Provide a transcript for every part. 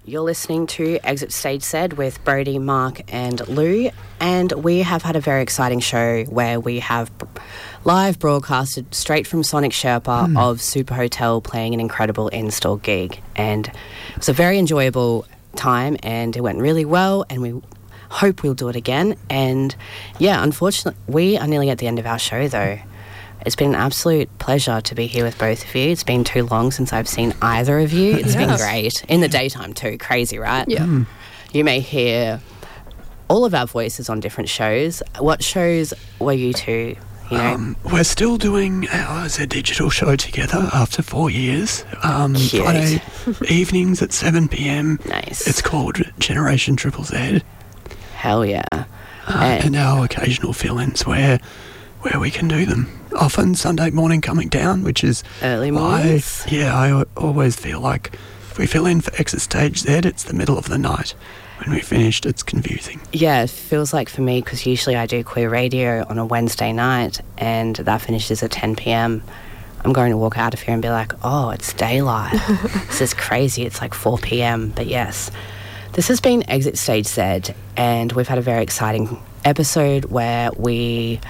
You're listening to Exit Stage Z with Brody, Mark and Lou, and we have had a very exciting show where we have live broadcasted straight from Sonic Sherpa of Super Hotel playing an incredible in-store gig, and it was a very enjoyable time and it went really well, and we hope we'll do it again. And yeah, unfortunately we are nearly at the end of our show though. It's been an absolute pleasure to be here with both of you. It's been too long since I've seen either of you. It's been great. In the daytime too. Crazy, right? Yeah. You may hear all of our voices on different shows. What shows were you two, you know? We're still doing our Digital show together after 4 years. Cute. Friday evenings at 7 p.m. Nice. It's called Generation Triple Z. Hell yeah. And our occasional fill-ins where we can do them. Often Sunday morning coming down, which is Early mornings. I always feel like if we fill in for Exit Stage Z, it's the middle of the night. When we finished, it's confusing. Yeah, it feels like for me, because usually I do queer radio on a Wednesday night and that finishes at 10 p.m. I'm going to walk out of here and be like, oh, it's daylight. This is crazy. It's like 4 p.m. But yes, this has been Exit Stage Z, and we've had a very exciting episode where we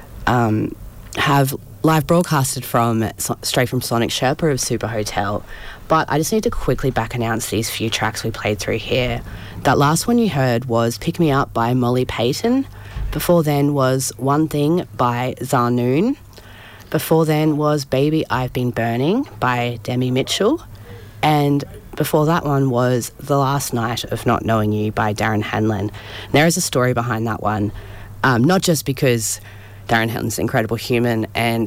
have live broadcasted straight from Sonic Sherpa of Super Hotel. But I just need to quickly back announce these few tracks we played through here. That last one you heard was Pick Me Up by Molly Payton. Before then was One Thing by Zarnoon. Before then was Baby I've Been Burning by Demi Mitchell. And before that one was The Last Night of Not Knowing You by Darren Hanlon. There is a story behind that one, not just because Darren Hanlon's an incredible human and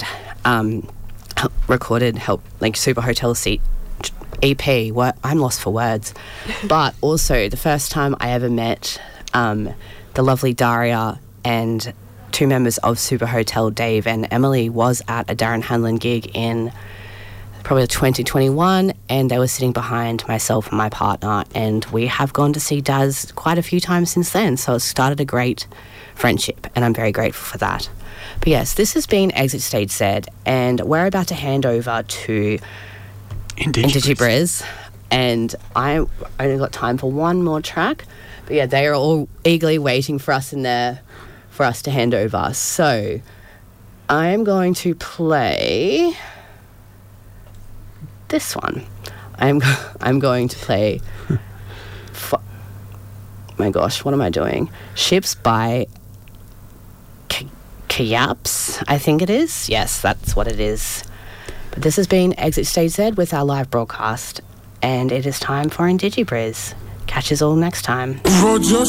recorded Super Hotel EP. I'm lost for words. But also the first time I ever met the lovely Daria and two members of Super Hotel, Dave and Emily, was at a Darren Hanlon gig in probably 2021, and they were sitting behind myself and my partner, and we have gone to see Daz quite a few times since then, so it started a great friendship and I'm very grateful for that. But yes, this has been Exit Stage Z, and we're about to hand over to Indigibriz, and I only got time for one more track. But yeah, they are all eagerly waiting for us in there for us to hand over. So I am going to play this one. I'm going to play my gosh, what am I doing? Ships by Kayaps, I think it is. Yes, that's what it is. But this has been Exit Stage Z with our live broadcast, and it is time for Indigibriz. Catch us all next time.